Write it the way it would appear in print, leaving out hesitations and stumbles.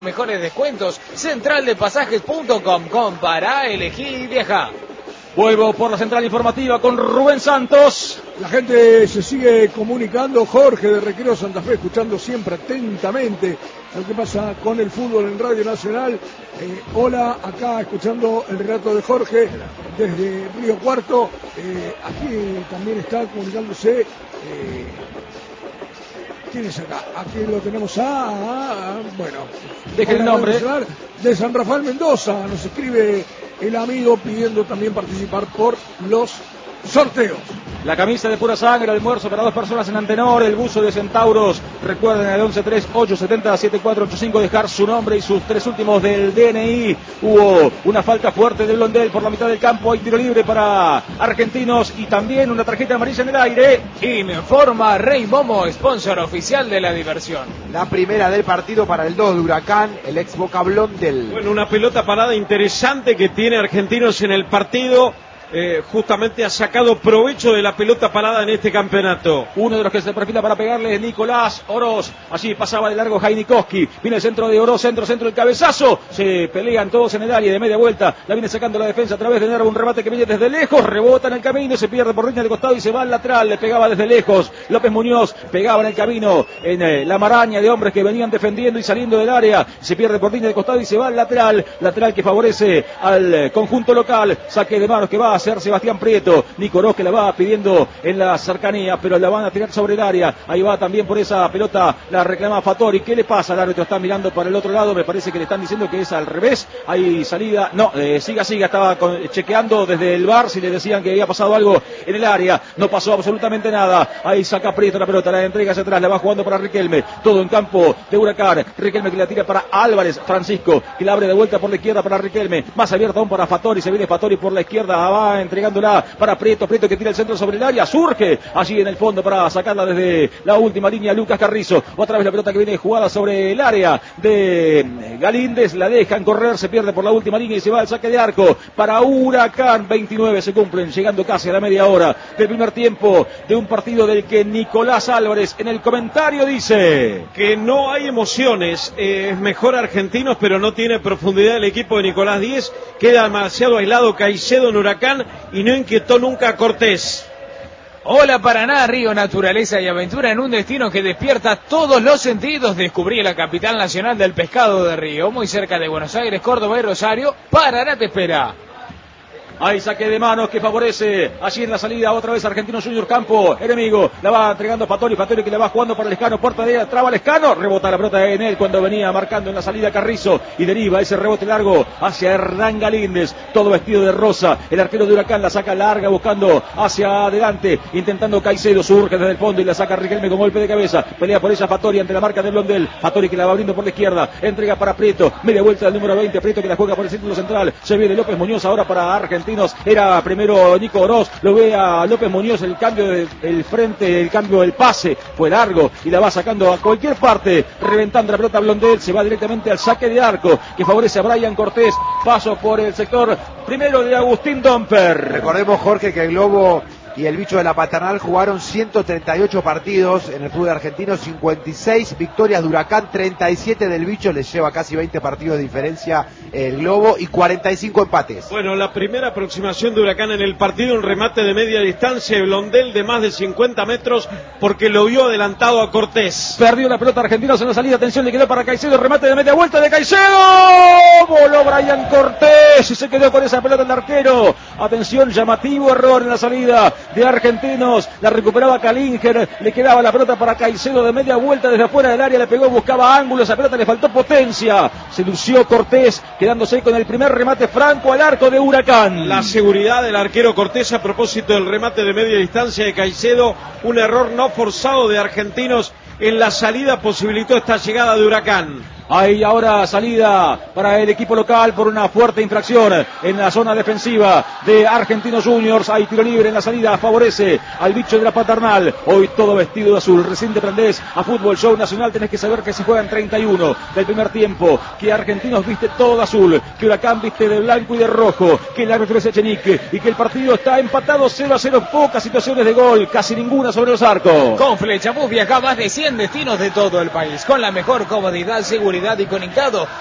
Mejores descuentos, centraldepasajes.com, compara, elegí y viaja. Vuelvo por la central informativa con Rubén Santos. La gente se sigue comunicando. Jorge de Recreo Santa Fe, escuchando siempre atentamente lo que pasa con el fútbol en Radio Nacional. Hola, acá escuchando el relato de Jorge desde Río Cuarto. Aquí también está comunicándose. ¿Quién es acá? Aquí lo tenemos bueno. Deje el nombre. De San Rafael Mendoza. Nos escribe el amigo pidiendo también participar por los sorteos. La camisa de pura sangre, el almuerzo para 2 personas en Antenor, el buzo de Centauros. Recuerden al 1138707485 dejar su nombre y sus 3 últimos del DNI. Hubo una falta fuerte de Blondel por la mitad del campo. Hay tiro libre para Argentinos y también una tarjeta amarilla en el aire. Informa Rey Momo, sponsor oficial de la diversión. La primera del partido para el 2 de Huracán, el ex Boca Blondel. Bueno, una pelota parada interesante que tiene Argentinos en el partido. Justamente ha sacado provecho de la pelota parada en este campeonato. Uno de los que se perfila para pegarle es Nicolás Oroz. Allí pasaba de largo Jainikowski. Viene el centro de Oroz, centro, el cabezazo. Se pelean todos en el área de media vuelta. La viene sacando la defensa a través de Nervo. Un remate que viene desde lejos. Rebota en el camino, se pierde por línea de costado y se va al lateral. Le pegaba desde lejos. López Muñoz pegaba en el camino, en la maraña de hombres que venían defendiendo y saliendo del área. Se pierde por línea de costado y se va al lateral. Lateral que favorece al conjunto local. Saque de manos que va a hacer Sebastián Prieto. Nico Oroz que la va pidiendo en la cercanía, pero la van a tirar sobre el área. Ahí va también por esa pelota, la reclama Fattori. ¿Qué le pasa? El árbitro está mirando para el otro lado. Me parece que le están diciendo que es al revés. Hay salida. No, siga. Estaba chequeando desde el VAR si le decían que había pasado algo en el área. No pasó absolutamente nada. Ahí saca Prieto la pelota, la entrega hacia atrás, la va jugando para Riquelme. Todo en campo de Huracán. Riquelme que la tira para Álvarez. Francisco que la abre de vuelta por la izquierda para Riquelme. Más abierta aún para Fattori. Se viene Fattori por la izquierda. Va entregándola para Prieto que tira el centro sobre el área. Surge allí en el fondo para sacarla desde la última línea Lucas Carrizo. Otra vez la pelota que viene jugada sobre el área de Galíndez. La dejan correr, se pierde por la última línea y se va al saque de arco para Huracán. 29 se cumplen, llegando casi a la media hora del primer tiempo de un partido del que Nicolás Álvarez en el comentario dice que no hay emociones. Es mejor Argentinos, pero no tiene profundidad el equipo de Nicolás Díez. Queda demasiado aislado Caicedo en Huracán y no inquietó nunca a Cortés. Hola Paraná, río, naturaleza y aventura en un destino que despierta todos los sentidos. Descubrí la capital nacional del pescado de río, muy cerca de Buenos Aires, Córdoba y Rosario. Paraná te espera. Hay saque de manos que favorece allí en la salida otra vez Argentinos Junior, campo enemigo, la va entregando Fattori que la va jugando para Lescano, puerta de ella, traba Lescano, rebota la pelota en él cuando venía marcando en la salida Carrizo y deriva ese rebote largo hacia Hernán Galíndez, todo vestido de rosa, el arquero de Huracán la saca larga buscando hacia adelante, intentando Caicedo, surge desde el fondo y la saca Riquelme con golpe de cabeza, pelea por ella Fattori ante la marca de Blondel, Fattori que la va abriendo por la izquierda, entrega para Prieto, media vuelta del número 20, Prieto que la juega por el círculo central, se viene López Muñoz ahora para Argentinos. Era primero Nico Oroz, lo ve a López Muñoz, el cambio del frente, el cambio del pase fue largo y la va sacando a cualquier parte, reventando la pelota Blondel, se va directamente al saque de arco que favorece a Brian Cortés, paso por el sector primero de Agustín Domper. Recordemos, Jorge, que el Globo y el bicho de la Paternal jugaron 138 partidos en el fútbol argentino, 56 victorias de Huracán, 37 del bicho, les lleva casi 20 partidos de diferencia el Globo y 45 empates. Bueno, la primera aproximación de Huracán en el partido, un remate de media distancia, Blondel de más de 50 metros porque lo vio adelantado a Cortés. Perdió la pelota Argentinos en la salida, atención, le quedó para Caicedo, remate de media vuelta de Caicedo, voló Brian Cortés y se quedó con esa pelota el arquero. Atención, llamativo error en la salida de Argentinos, la recuperaba Kalinger, le quedaba la pelota para Caicedo de media vuelta desde afuera del área, le pegó, buscaba ángulo, esa pelota le faltó potencia, se lució Cortés, quedándose con el primer remate franco al arco de Huracán. La seguridad del arquero Cortés a propósito del remate de media distancia de Caicedo, un error no forzado de Argentinos en la salida posibilitó esta llegada de Huracán. Hay ahora salida para el equipo local por una fuerte infracción en la zona defensiva de Argentinos Juniors. Hay tiro libre en la salida, favorece al bicho de la Paternal. Hoy todo vestido de azul. Recién te prendés a Fútbol Show Nacional, tenés que saber que se juegan 31 del primer tiempo, que Argentinos viste todo de azul, que Huracán viste de blanco y de rojo, que el árbitro es Echenique y que el partido está empatado 0-0. Pocas situaciones de gol, casi ninguna sobre los arcos. Con Flechabús viaja a más de 100 destinos de todo el país, con la mejor comodidad, seguridad edad y conectado.